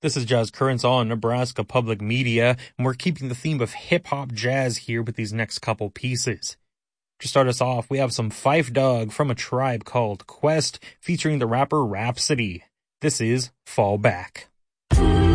This is Jazz Currents on Nebraska Public Media, and we're keeping the theme of hip-hop jazz here with these next couple pieces. To start us off, we have some Phife Dawg from a Tribe Called Quest featuring the rapper Rapsody. This is Fall Back.